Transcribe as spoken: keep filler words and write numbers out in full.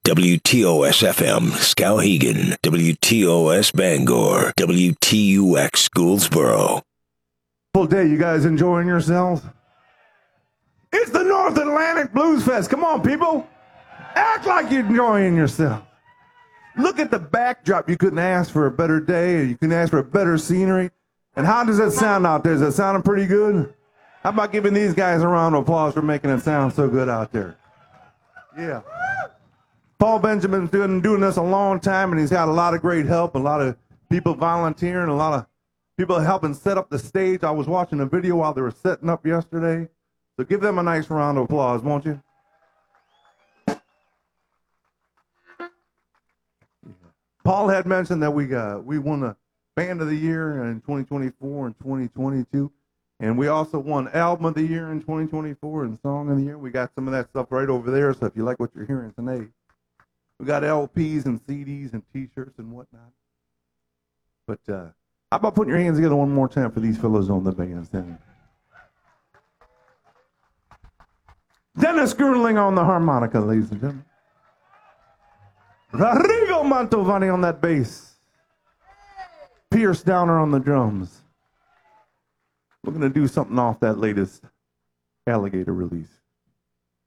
W T O S F M, Skowhegan, W T O S Bangor, W T U X Gouldsboro. Full day, you guys enjoying yourselves? It's the North Atlantic Blues Fest. Come on, people. Act like you're enjoying yourself. Look at the backdrop. You couldn't ask for a better day, or you couldn't ask for a better scenery. And how does that sound out there? Is that sounding pretty good? How about giving these guys a round of applause for making it sound so good out there? Yeah. Paul Benjamin's been doing this a long time, and he's got a lot of great help, a lot of people volunteering, a lot of people helping set up the stage. I was watching a video while they were setting up yesterday. So give them a nice round of applause, won't you? Paul had mentioned that we uh, we won the Band of the Year in twenty twenty-four and twenty twenty-two. And we also won Album of the Year in twenty twenty-four and Song of the Year. We got some of that stuff right over there, so if you like what you're hearing tonight. We got L Ps and C Ds and T-shirts and whatnot. But uh, how about putting your hands together one more time for these fellows on the bandstand? Dennis Gerling on the harmonica, ladies and gentlemen. Rodrigo Mantovani on that bass. Pierce Downer on the drums. We're going to do something off that latest Alligator release.